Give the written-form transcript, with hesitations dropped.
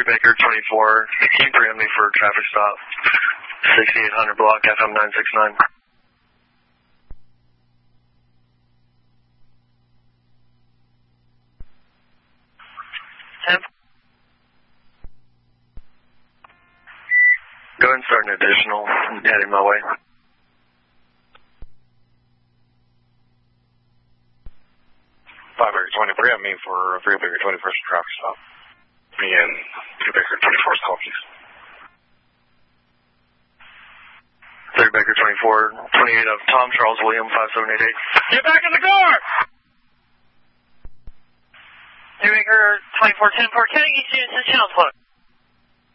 Baker 24, can you preempt me for traffic stop? 6800 block, FM 969. Go ahead and start an additional. I'm heading my way. 5 Baker 23, I'm me for 3 Baker 21st traffic stop. Me and 2 Baker 24's call, please. 3 Baker 24, 28 of Tom Charles William 5788. Get back in the car! 3 Baker 24, 10 for Kenny, East Houston, channel float.